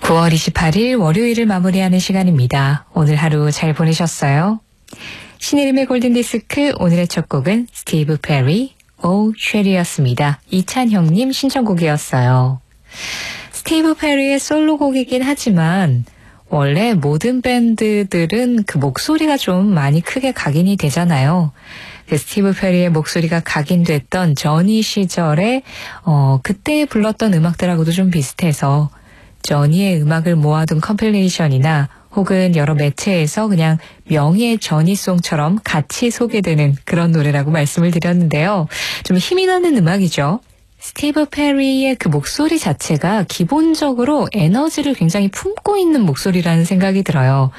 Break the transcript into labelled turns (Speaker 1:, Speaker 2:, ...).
Speaker 1: 9월 28일 월요일을 마무리하는 시간입니다. 오늘 하루 잘 보내셨어요? 신혜림의 골든디스크 오늘의 첫 곡은 스티브 페리, Oh Cherry였습니다. 이찬형님 신청곡이었어요. 스티브 페리의 솔로곡이긴 하지만 원래 모든 밴드들은 그 목소리가 좀 많이 크게 각인이 되잖아요. 그 스티브 페리의 목소리가 각인됐던 저니 시절에 그때 불렀던 음악들하고도 좀 비슷해서 저니의 음악을 모아둔 컴필레이션이나 혹은 여러 매체에서 그냥 명예 저니송처럼 같이 소개되는 그런 노래라고 말씀을 드렸는데요. 좀 힘이 나는 음악이죠. 스티브 페리의 그 목소리 자체가 기본적으로 에너지를 굉장히 품고 있는 목소리라는 생각이 들어요.